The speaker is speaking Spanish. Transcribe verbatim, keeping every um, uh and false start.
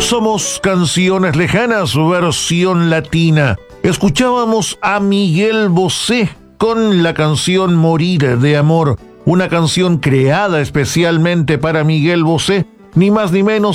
Somos Canciones Lejanas, versión latina. Escuchábamos a Miguel Bosé con la canción Morir de Amor, una canción creada especialmente para Miguel Bosé, ni más ni menos